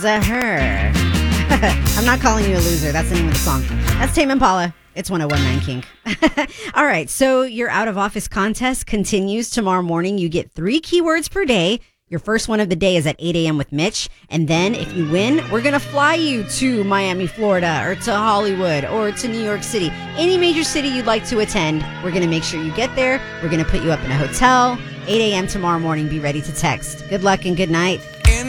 Her. I'm not calling you a loser. That's the name of the song. That's Tame Impala. It's 101.9 Kink. All right. So your out of office contest continues tomorrow morning. You get 3 keywords per day. Your first one of the day is at 8 a.m. with Mitch. And then if you win, we're going to fly you to Miami, Florida, or to Hollywood, or to New York City. Any major city you'd like to attend, we're going to make sure you get there. We're going to put you up in a hotel. 8 a.m. tomorrow morning. Be ready to text. Good luck and good night.